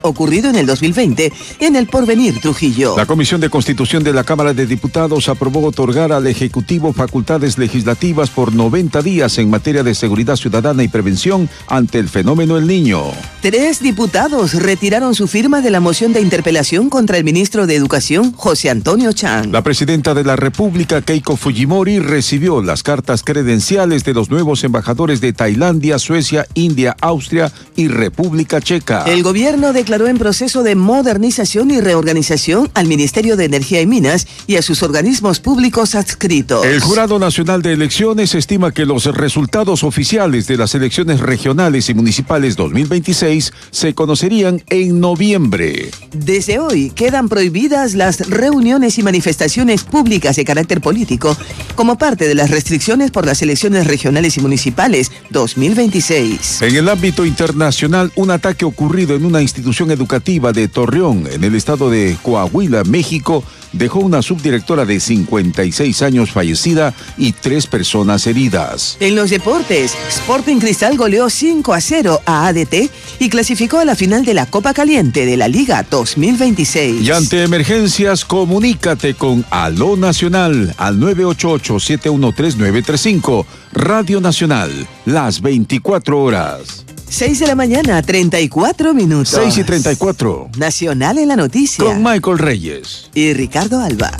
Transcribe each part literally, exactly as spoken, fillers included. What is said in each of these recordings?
ocurrido en el dos mil veinte en el Porvenir Trujillo. La Comisión de Constitución de la Cámara de Diputados aprobó otorgar al Ejecutivo facultades legislativas por noventa días en materia de seguridad ciudadana y prevención ante el fenómeno El Niño. Tres diputados retiraron su firma de la moción de interpelación contra el ministro de Educación, José Antonio Chang. La presidenta de la República, Keiko Fujimori, recibió las cartas credenciales de los nuevos embajadores de Tailandia, Suecia, India, Austria y República Checa. El gobierno declaró en proceso de modernización y reorganización al Ministerio de Energía y Minas y a sus organismos públicos adscritos. El Jurado Nacional de Elecciones estima que los resultados oficiales de las elecciones regionales y municipales dos mil veintiséis se conocerían en noviembre. Desde hoy quedan prohibidas las reuniones y manifestaciones públicas de carácter político como parte de las restricciones por las elecciones regionales y municipales dos mil veintiséis. En el ámbito internacional, un ataque ocurrido en una institución educativa de Torreón, en el estado de Coahuila, México, dejó una subdirectora de cincuenta y seis años fallecida y tres personas heridas. En los deportes, Sporting Cristal goleó cinco a cero a A D T y clasificó a la final de la Copa Caliente de la Liga dos mil veintiséis. Y ante emergencias, comunícate con Aló Nacional al nueve ocho ocho, siete uno tres, nueve tres cinco. Radio Nacional, las veinticuatro horas. seis de la mañana, treinta y cuatro minutos. seis y treinta y cuatro. Nacional en la noticia. Con Michael Reyes. Y Ricardo Alba.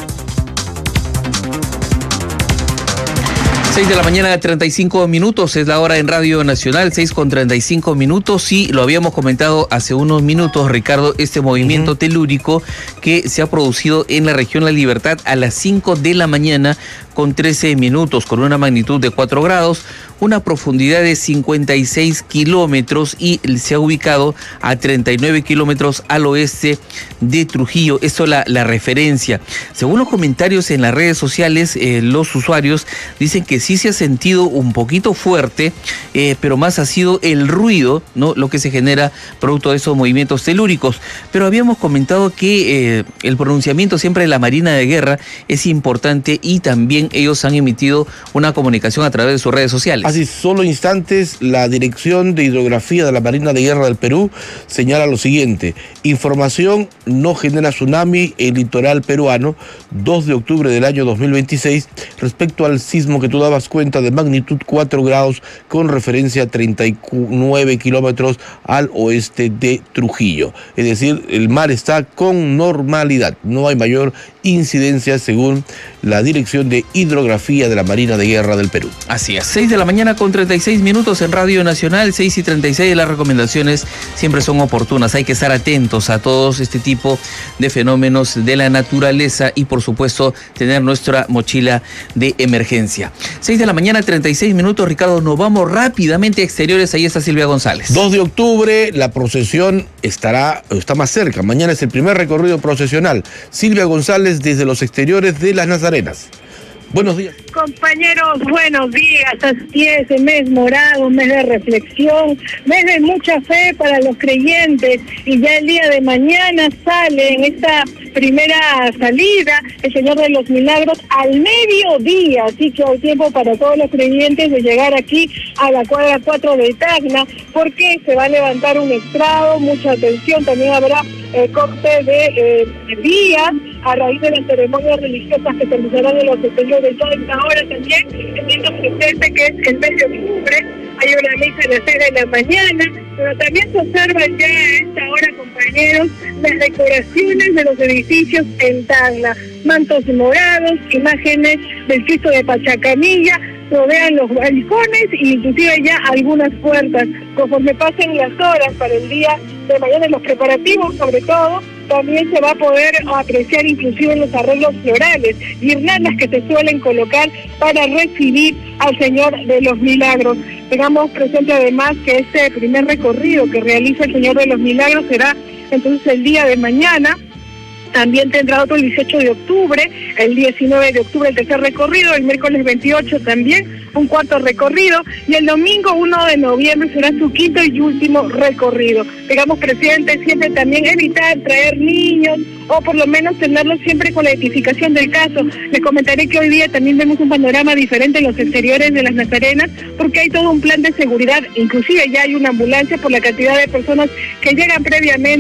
seis de la mañana, treinta y cinco minutos, es la hora en Radio Nacional, seis con treinta y cinco minutos. Sí, lo habíamos comentado hace unos minutos, Ricardo, este movimiento uh-huh. telúrico que se ha producido en la región La Libertad a las cinco de la mañana con trece minutos, con una magnitud de cuatro grados, una profundidad de cincuenta y seis kilómetros y se ha ubicado a treinta y nueve kilómetros al oeste de Trujillo. Esto es la, la referencia. Según los comentarios en las redes sociales, eh, los usuarios dicen que sí se ha sentido un poquito fuerte, eh, pero más ha sido el ruido, ¿no?, lo que se genera producto de esos movimientos telúricos. Pero habíamos comentado que eh, el pronunciamiento siempre de la Marina de Guerra es importante y también ellos han emitido una comunicación a través de sus redes sociales. Hace solo instantes, la Dirección de Hidrografía de la Marina de Guerra del Perú señala lo siguiente: información no genera tsunami en el litoral peruano, dos de octubre del año dos mil veintiséis, respecto al sismo que tú dabas cuenta de magnitud cuatro grados con referencia a treinta y nueve kilómetros al oeste de Trujillo. Es decir, el mar está con normalidad, no hay mayor incidencia según la Dirección de Hidrografía de la Marina de Guerra del Perú. Así es, seis de la mañana con treinta y seis minutos en Radio Nacional, seis y treinta y seis. Las recomendaciones siempre son oportunas, hay que estar atentos a todos este tipo de fenómenos de la naturaleza y por supuesto tener nuestra mochila de emergencia. seis de la mañana, treinta y seis minutos, Ricardo, nos vamos rápidamente a exteriores, ahí está Silvia González. dos de octubre, la procesión estará, está más cerca, mañana es el primer recorrido procesional. Silvia González desde los exteriores de Las Nazarenas. Buenos días. Compañeros, buenos días. Así es, mes morado, mes de reflexión, mes de mucha fe para los creyentes. Y ya el día de mañana sale en esta primera salida el Señor de los Milagros al mediodía. Así que hay tiempo para todos los creyentes de llegar aquí a la cuadra cuatro de Tacna, porque se va a levantar un estrado, mucha atención. También habrá eh, corte de eh, días a raíz de las ceremonias religiosas que se realizarán en los exteriores de Tacna. Ahora también teniendo presente que es el mes de octubre, hay una misa a las seis de la mañana, pero también se observan ya a esta hora, compañeros, las decoraciones de los edificios en Tacna, mantos morados, imágenes del Cristo de Pachacamilla, rodean los balcones e inclusive ya algunas puertas. Conforme pasen las horas para el día de mañana, los preparativos sobre todo, también se va a poder apreciar inclusive los arreglos florales, guirnaldas que se suelen colocar para recibir al Señor de los Milagros. Tengamos presente además que este primer recorrido que realiza el Señor de los Milagros será entonces el día de mañana. También tendrá otro el dieciocho de octubre, el diecinueve de octubre el tercer recorrido, el miércoles veintiocho también un cuarto recorrido y el domingo uno de noviembre será su quinto y último recorrido. Tengamos presente siempre también evitar traer niños o por lo menos tenerlos siempre con la identificación del caso. Les comentaré que hoy día también vemos un panorama diferente en los exteriores de Las Nazarenas porque hay todo un plan de seguridad, inclusive ya hay una ambulancia por la cantidad de personas que llegan previamente